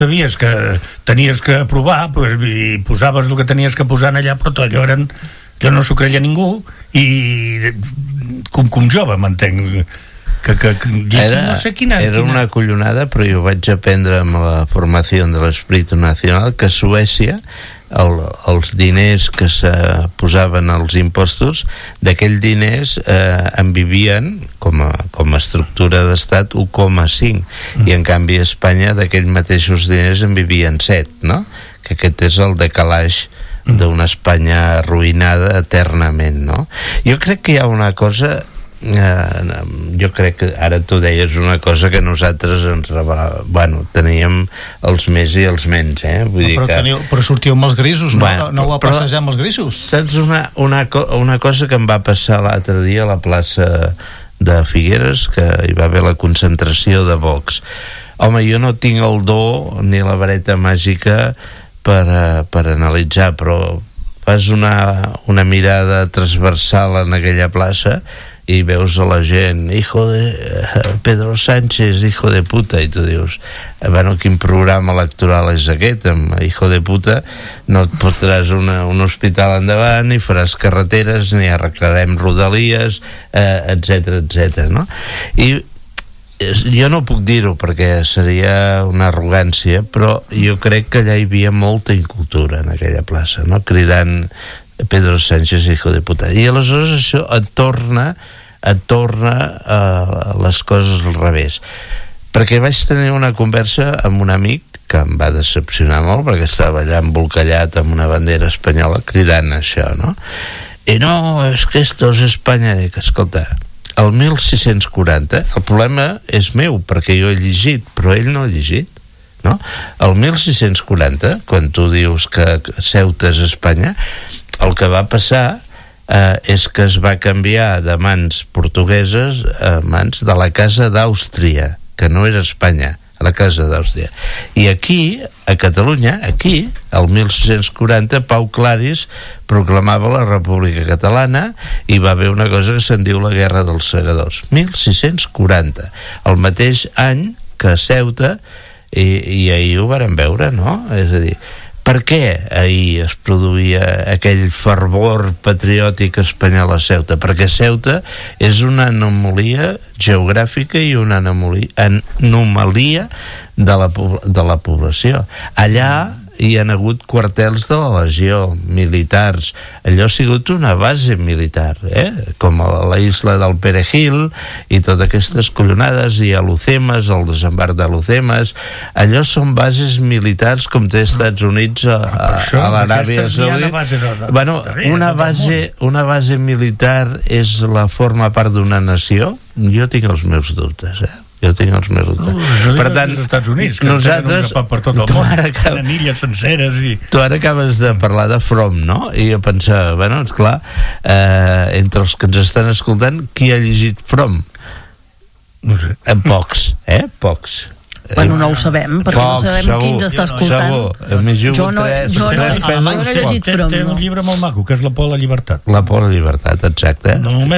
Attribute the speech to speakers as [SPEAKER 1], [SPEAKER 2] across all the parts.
[SPEAKER 1] sabies que tenies que aprovar i posaves el que tenies que posar allà, però tot allò no s'ho creia ningú, i com jove m'entenc
[SPEAKER 2] no sé era una collonada, però jo vaig aprendre amb la formació de l'Espíritu Nacional que a Suècia els diners que se posaven als impostos, d'aquells diners en vivien com a estructura d'estat 1,5 i en canvi a Espanya d'aquells mateixos diners en vivien 7, no? Que aquest és el decalaix d'una Espanya arruïnada eternament, no? Jo crec que hi ha una cosa, jo crec que ara tu deies una cosa que nosaltres teníem els més i els menys, vull dir
[SPEAKER 3] però sortíeu amb els grisos, no ho va passejar amb els grisos.
[SPEAKER 2] Saps una cosa que em va passar l'altre dia a la plaça de Figueres, que hi va haver la concentració de Vox? Home, jo no tinc el do ni la vareta màgica per analitzar, però fas una mirada transversal en aquella plaça i veus a la gent, hijo de Pedro Sánchez, hijo de puta, i tu dius, bueno, quin programa electoral és aquest? Amb hijo de puta no et fotràs un hospital endavant, ni faràs carreteres, ni arreglarem rodalies, etc, no? I jo no puc dir-ho perquè seria una arrogància, però jo crec que allà hi havia molta incultura en aquella plaça, no? Cridant Pedro Sánchez, hijo de puta. I aleshores això et torna a les coses al revés. Perquè vaig tenir una conversa amb un amic que em va decepcionar molt perquè estava allà embolcallat amb una bandera espanyola cridant això, no? I no, és que esto es Espanya. Dic, escolta, el 1640, el problema és meu perquè jo he llegit, però ell no ha llegit, no? El 1640, quan tu dius que Ceuta és Espanya, el que va passar és que es va canviar de mans portugueses a mans de la Casa d'Àustria, que no era Espanya, a la Casa d'Àustria. I aquí, a Catalunya, aquí, el 1640, Pau Claris proclamava la República Catalana i va haver una cosa que se'n diu la Guerra dels Segadors. 1640, el mateix any que Ceuta, i ahir ho vàrem veure, no? És a dir, per què ahir es produïa aquell fervor patriòtic espanyol a Ceuta? Perquè Ceuta és una anomalia geogràfica i una anomalia de la població. Allà hi han hagut quartels de la legió, militars. Allò ha sigut una base militar, com a la isla del Perejil i totes aquestes collonades, i a Lucemes, el desembarc de Lucemes. Allò són bases militars com té Estats Units a l'Aràbia Saudita. Bueno, una base militar forma part d'una nació? Jo tinc els meus dubtes, Jo tinc els meus dubtes. Per tant,
[SPEAKER 1] els Estats Units, que
[SPEAKER 2] nosaltres,
[SPEAKER 1] per tot el món, tenen illes senceres i...
[SPEAKER 2] Tu ara acabes de parlar de From, no? I jo pensava, bueno, esclar, entre els que ens estan escoltant, qui ha llegit From?
[SPEAKER 1] No sé.
[SPEAKER 2] Pocs, pocs.
[SPEAKER 4] Bueno, no ho sabem, perquè no sabem qui ens està escoltant.
[SPEAKER 2] Jo no he
[SPEAKER 4] llegit From.
[SPEAKER 1] Té un llibre molt maco, que és La por a la llibertat.
[SPEAKER 2] La por a la llibertat, exacte.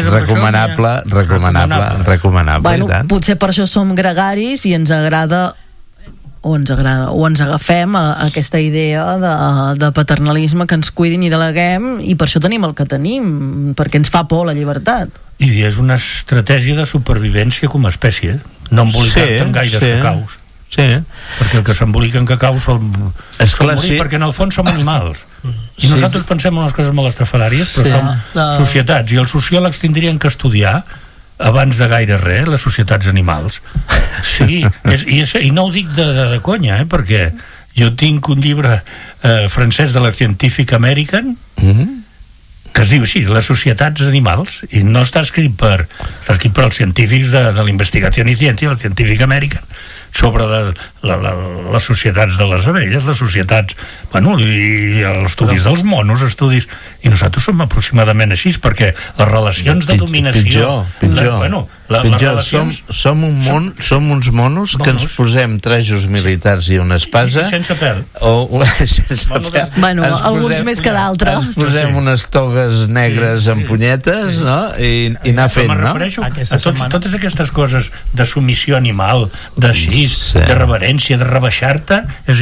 [SPEAKER 2] Recomanable.
[SPEAKER 4] Bueno, potser per això som gregaris i ens agrada o ens agafem a aquesta idea de paternalisme, que ens cuidin i deleguem, i per això tenim el que tenim, perquè ens fa por la llibertat.
[SPEAKER 1] I és una estratègia de supervivència com a espècie, no embolicar-te en gaires cacaus.
[SPEAKER 2] Sí.
[SPEAKER 1] Perquè el que s'embolica en cacau sol morir, perquè en el fons som animals. I nosaltres pensem en unes coses molt estrafalàries, però som societats, i els sociòlegs tindrien que estudiar abans de gaire res les societats animals. Sí, i no ho dic de conya, perquè jo tinc un llibre francès de la Scientific American que es diu així, les societats animals, i no està escrit per els científics de l'Investigació i Ciència, el Scientific American, sobre les societats de les abelles, les societats, i els estudis dels monos, i nosaltres som aproximadament així, perquè les relacions de dominació,
[SPEAKER 2] pitjor.
[SPEAKER 1] relacions...
[SPEAKER 2] Som uns monos que ens posem trajos militars i una espasa...
[SPEAKER 1] I sense pèl.
[SPEAKER 2] Sense pèl.
[SPEAKER 4] Bueno, alguns més que d'altres.
[SPEAKER 2] Ens posem unes togues negres amb punyetes, no? I anar fent, no?
[SPEAKER 1] Me'n refereixo a totes aquestes coses de submissió animal, de reverència, de rebaixar-te, és